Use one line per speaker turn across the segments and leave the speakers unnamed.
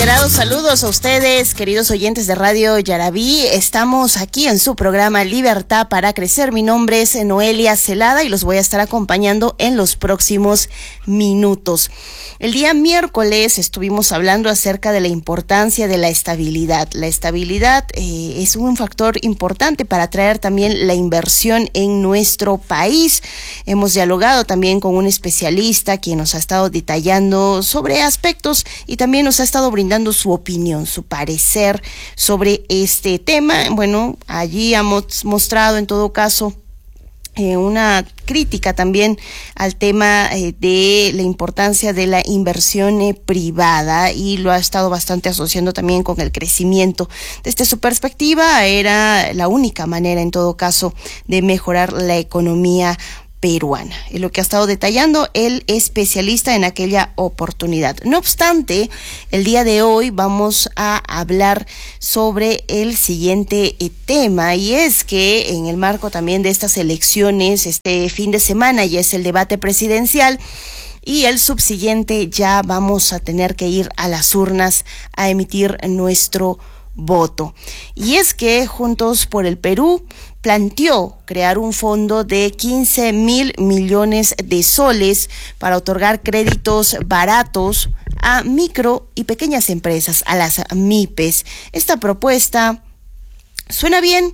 Reiterados saludos a ustedes, queridos oyentes de Radio Yarabí. Estamos aquí en su programa Libertad para Crecer. Mi nombre es Noelia Celada y los voy a estar acompañando en los próximos minutos. El día miércoles estuvimos hablando acerca de la importancia de la estabilidad. La estabilidad es un factor importante para atraer también la inversión en nuestro país. Hemos dialogado también con un especialista quien nos ha estado detallando sobre aspectos y también nos ha estado brindando su opinión, su parecer sobre este tema. Bueno, allí hemos mostrado en todo caso una crítica también al tema de la importancia de la inversión privada, y lo ha estado bastante asociando también con el crecimiento. Desde su perspectiva era la única manera en todo caso de mejorar la economía peruana, y lo que ha estado detallando el especialista en aquella oportunidad. No obstante, el día de hoy vamos a hablar sobre el siguiente tema, y es que en el marco también de estas elecciones, este fin de semana ya es el debate presidencial, y el subsiguiente ya vamos a tener que ir a las urnas a emitir nuestro voto. Y es que Juntos por el Perú planteó crear un fondo de 15.000 millones de soles para otorgar créditos baratos a micro y pequeñas empresas, a las MIPES. Esta propuesta suena bien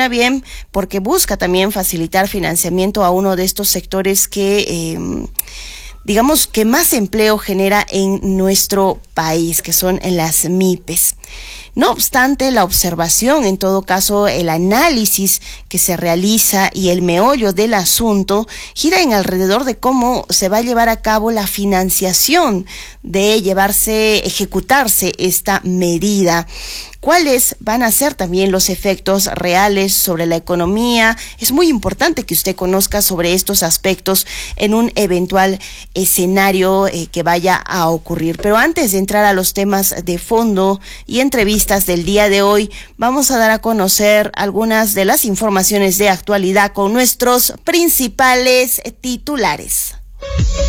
porque busca también facilitar financiamiento a uno de estos sectores que digamos que más empleo genera en nuestro país, que son en las MIPES. No obstante, la observación, en todo caso, el análisis que se realiza y el meollo del asunto gira en alrededor de cómo se va a llevar a cabo la financiación de ejecutarse esta medida. ¿Cuáles van a ser también los efectos reales sobre la economía? Es muy importante que usted conozca sobre estos aspectos en un eventual escenario que vaya a ocurrir. Pero antes de entrar a los temas de fondo y entrevistas del día de hoy, vamos a dar a conocer algunas de las informaciones de actualidad con nuestros principales titulares.